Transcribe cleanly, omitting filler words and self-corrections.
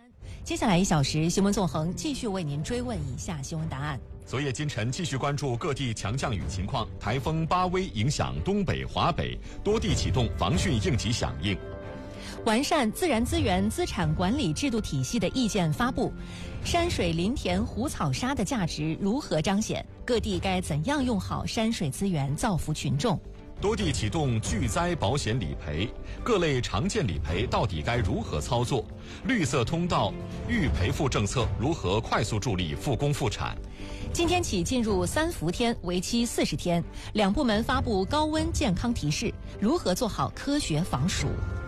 接下来1小时，新闻纵横继续为您追问以下新闻答案。 昨夜今晨继续关注各地强降雨情况，台风巴威影响东北、华北，多地启动防汛应急响应。 完善自然资源资产管理制度体系的意见发布，山水林田湖草沙的价值如何彰显？各地该怎样用好山水资源造福群众？ 多地启动巨灾保险理赔，各类常见理赔到底该如何操作？绿色通道预赔付政策如何快速助力复工复产？ 今天起进入3伏天，为期40天，2部门发布高温健康提示，如何做好科学防暑？